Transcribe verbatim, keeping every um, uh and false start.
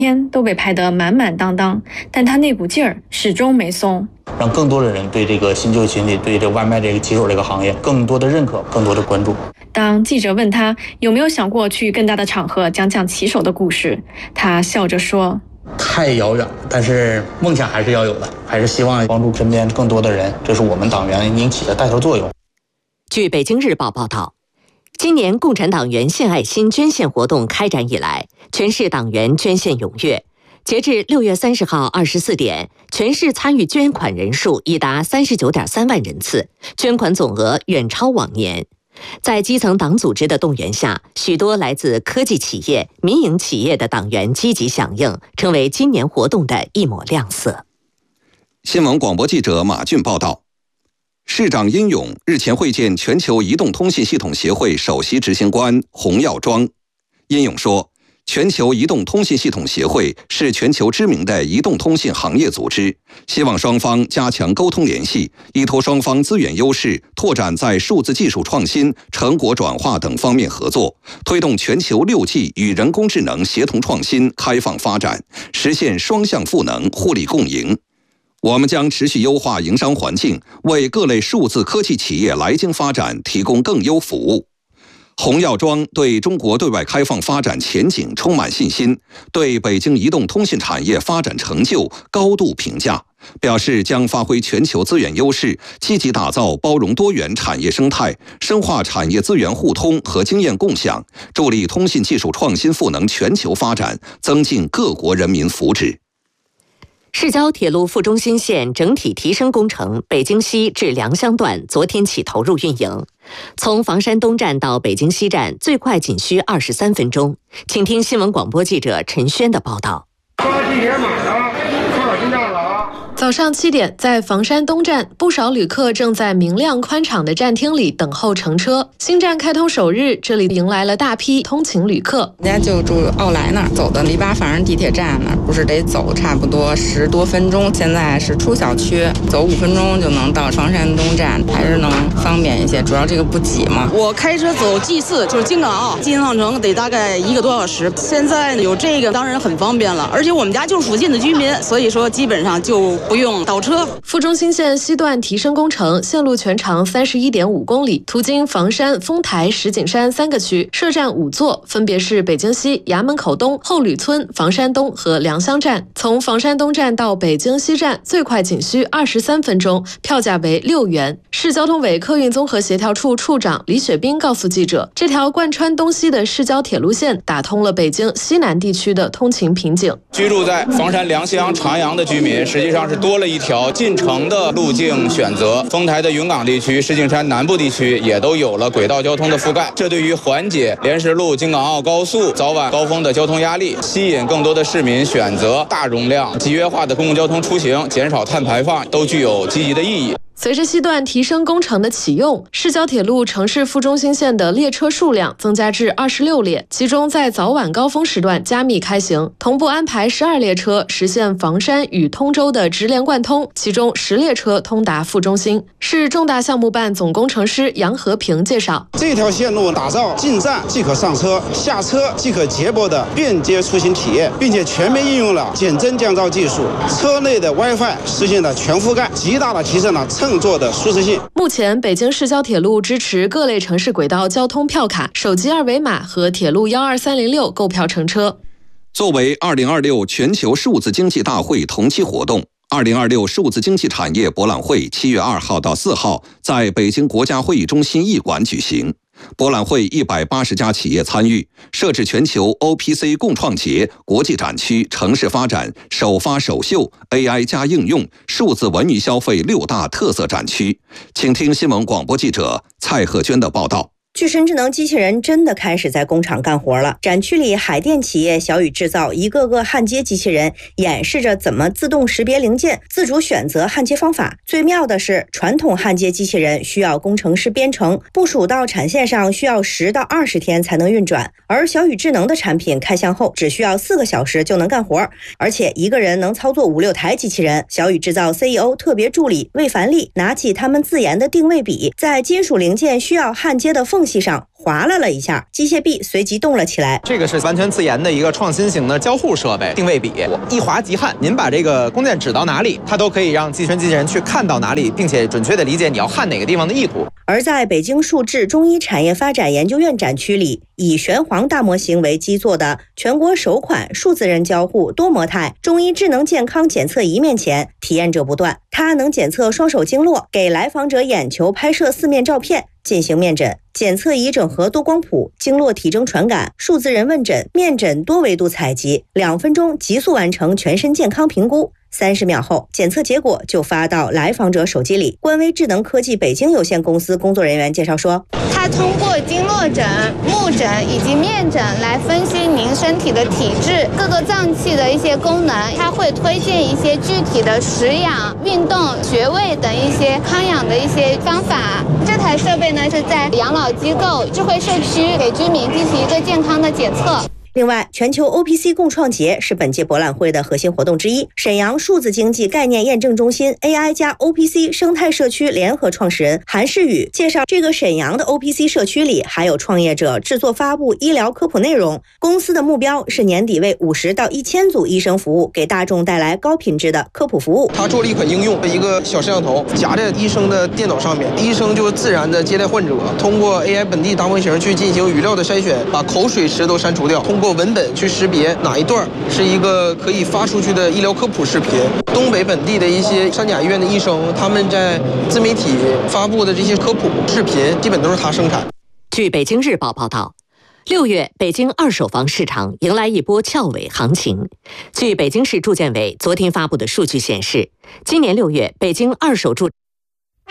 天都被拍得满满当当，但他那股劲儿始终没松。 让更多的人对这个新旧群体、对这外卖这个骑手这个行业更多的认可、更多的关注。 当记者问他有没有想过去更大的场合讲讲骑手的故事，他笑着说：“ 太遥远了，但是梦想还是要有的，还是希望帮助身边更多的人，这是我们党员应起的带头作用。” 据北京日报报道，今年共产党员献爱心捐献活动开展以来，全市党员捐献踊跃。截至六月三十号二十四点，全市参与捐款人数已达三十九点三万人次，捐款总额远超往年。在基层党组织的动员下，许多来自科技企业、民营企业的党员积极响应，成为今年活动的一抹亮色。 新闻广播记者马俊报道，市长殷勇日前会见全球移动通信系统协会首席执行官洪耀庄。殷勇说，全球移动通信系统协会是全球知名的移动通信行业组织，希望双方加强沟通联系，依托双方资源优势，拓展在数字技术创新、成果转化等方面合作，推动全球 六 G 与人工智能协同创新、开放发展，实现双向赋能、互利共赢。我们将持续优化营商环境，为各类数字科技企业来京发展提供更优服务。洪耀庄对中国对外开放发展前景充满信心，对北京移动通信产业发展成就高度评价，表示将发挥全球资源优势，积极打造包容多元产业生态，深化产业资源互通和经验共享，助力通信技术创新赋能全球发展，增进各国人民福祉。 市郊铁路副中心线整体提升工程北京西至良乡段昨天起投入运营，从房山东站到北京西站最快仅需二十三分钟。请听新闻广播记者陈轩的报道。 刷地铁码了，多少进站了啊？ 早上七点，在房山东站，不少旅客正在明亮宽敞的站厅里等候乘车。新站开通首日，这里迎来了大批通勤旅客。 人家就住奥莱那儿，走的篱笆房地铁站那儿，不是得走差不多十多分钟。现在是出小区，走五分钟就能到房山东站，还是能方便一些。主要这个不挤嘛。 我开车走 G 四，就是京港澳京杭城，得大概一个多小时。现在有这个，当然很方便了。而且我们家就是附近的居民，所以说基本上就不用倒车。 副中心线西段提升工程，线路全长三十一点五公里，途经房山、丰台、石景山三个区，设站五座，分别是北京西、衙门口东、后吕村、房山东和良乡站。从房山东站到北京西站最快仅需二十三分钟，票价为六元。市交通委客运综合协调处处长李雪斌告诉记者，这条贯穿东西的市郊铁路线打通了北京西南地区的通勤瓶颈。 居住在房山、良乡、长阳的居民，实际上是多了一条进城的路径选择。丰台的云岗地区、石景山南部地区也都有了轨道交通的覆盖，这对于缓解莲石路、京港澳高速早晚高峰的交通压力，吸引更多的市民选择大容量、集约化的公共交通出行，减少碳排放，都具有积极的意义。 随着西段提升工程的启用，市郊铁路城市副中心线的列车数量增加至二十六列，其中在早晚高峰时段加密开行，同步安排十二列车实现房山与通州的直连贯通，其中十列车通达副中心。市重大项目办总工程师杨和平介绍， 这条线路打造进站即可上车、下车即可接驳的便捷出行体验，并且全面应用了减震降噪技术，车内的 WiFi 实现了全覆盖，极大的提升了乘坐的舒适性。 目前，北京市郊铁路支持各类城市轨道交通票卡、手机二维码和铁路一二三零六购票乘车。 作为二零二六全球数字经济大会同期活动，二零二六数字经济产业博览会七月二号到四号在北京国家会议中心艺馆举行。博览会一百八十家企业参与，设置全球 O P C 共创节、国际展区、城市发展、首发首秀、A I 加应用、数字文娱消费六大特色展区。请听新闻广播记者蔡鹤娟的报道。 具身智能机器人真的开始在工厂干活了。展区里，海淀企业小雨制造一个个焊接机器人，演示着怎么自动识别零件，自主选择焊接方法。最妙的是，传统焊接机器人需要工程师编程，部署到产线上需要十到二十天才能运转，而小雨智能的产品开箱后，只需要四个小时就能干活，而且一个人能操作五六台机器人。小雨制造 C E O 特别助理魏凡利拿起他们自研的定位笔，在金属零件需要焊接的缝隙上划拉了一下，机械臂随即动了起来。 这个是完全自研的一个创新型的交互设备，定位笔，一划即焊。您把这个弓箭指到哪里，它都可以让计算机器人去看到哪里，并且准确的理解你要焊哪个地方的意图。 而在北京数智中医产业发展研究院展区里，以玄黄大模型为基座的全国首款数字人交互多模态中医智能健康检测仪面前，体验者不断。它能检测双手经络，给来访者眼球拍摄四面照片，进行面诊。检测仪整合多光谱、经络体征传感、数字人问诊、面诊多维度采集，两分钟急速完成全身健康评估。三十秒后，检测结果就发到来访者手机里。官微智能科技北京有限公司工作人员介绍说， 它通过经络诊、目诊以及面诊来分析您身体的体质、各个脏器的一些功能，它会推荐一些具体的食养、运动、穴位等一些康养的一些方法。这台设备呢是在养老机构、智慧社区给居民进行一个健康的检测。 另外，全球 O P C 共创节是本届博览会的核心活动之一。沈阳数字经济概念验证中心 A I 加 O P C 生态社区联合创始人韩世宇介绍，这个沈阳的 O P C 社区里还有创业者制作发布医疗科普内容。公司的目标是年底为五十到一千组医生服务，给大众带来高品质的科普服务。 他做了一款应用，一个小摄像头夹在医生的电脑上面，医生就自然的接待患者，通过 A I 本地大模型去进行语料的筛选，把口水池都删除掉，通过文本去识别哪一段是一个可以发出去的医疗科普视频。东北本地的一些三甲医院的医生，他们在自媒体发布的这些科普视频，基本都是他生产。 据北京日报报道，六月北京二手房市场迎来一波翘尾行情。据北京市住建委昨天发布的数据显示，今年六月北京二手住